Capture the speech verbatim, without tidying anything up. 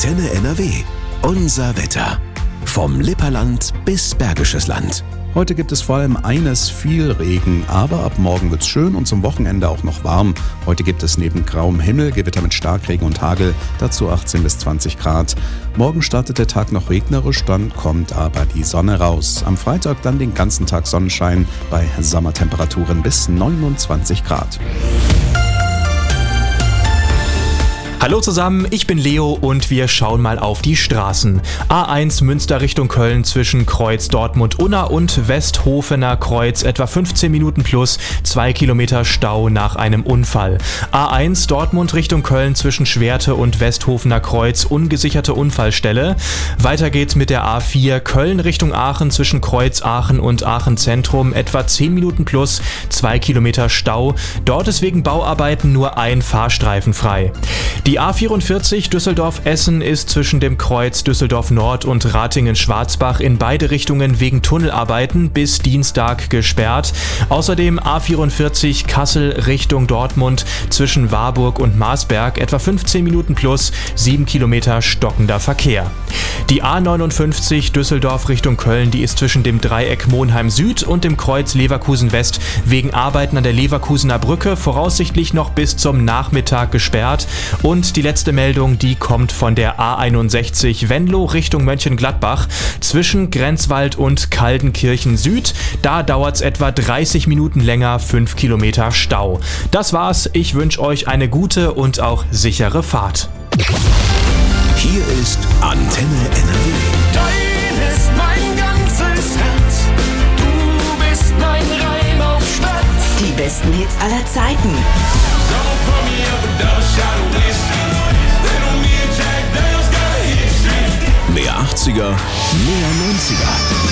Antenne N R W. Unser Wetter. Vom Lipperland bis Bergisches Land. Heute gibt es vor allem eines, viel Regen, aber ab morgen wird's schön und zum Wochenende auch noch warm. Heute gibt es neben grauem Himmel Gewitter mit Starkregen und Hagel, dazu achtzehn bis zwanzig Grad. Morgen startet der Tag noch regnerisch, dann kommt aber die Sonne raus. Am Freitag dann den ganzen Tag Sonnenschein bei Sommertemperaturen bis neunundzwanzig Grad. Hallo zusammen, ich bin Leo und wir schauen mal auf die Straßen. A eins Münster Richtung Köln zwischen Kreuz Dortmund-Unna und Westhofener Kreuz etwa fünfzehn Minuten plus, zwei Kilometer Stau nach einem Unfall. A eins Dortmund Richtung Köln zwischen Schwerte und Westhofener Kreuz, ungesicherte Unfallstelle. Weiter geht's mit der A vier Köln Richtung Aachen zwischen Kreuz Aachen und Aachen Zentrum etwa zehn Minuten plus, zwei Kilometer Stau. Dort ist wegen Bauarbeiten nur ein Fahrstreifen frei. Die A vierundvierzig Düsseldorf-Essen ist zwischen dem Kreuz Düsseldorf-Nord und Ratingen-Schwarzbach in beide Richtungen wegen Tunnelarbeiten bis Dienstag gesperrt. Außerdem A vierundvierzig Kassel Richtung Dortmund zwischen Warburg und Marsberg etwa fünfzehn Minuten plus, sieben Kilometer stockender Verkehr. Die A neunundfünfzig Düsseldorf Richtung Köln, die ist zwischen dem Dreieck Monheim Süd und dem Kreuz Leverkusen West wegen Arbeiten an der Leverkusener Brücke voraussichtlich noch bis zum Nachmittag gesperrt. Und die letzte Meldung, die kommt von der A einundsechzig Venlo Richtung Mönchengladbach zwischen Grenzwald und Kaldenkirchen Süd. Da dauert es etwa dreißig Minuten länger, fünf Kilometer Stau. Das war's, ich wünsche euch eine gute und auch sichere Fahrt. Hier ist Antenne N R W. Dein ist mein ganzes Herz. Du bist mein Reim auf Stadt. Die besten Hits aller Zeiten. Mehr achtziger, mehr neunziger.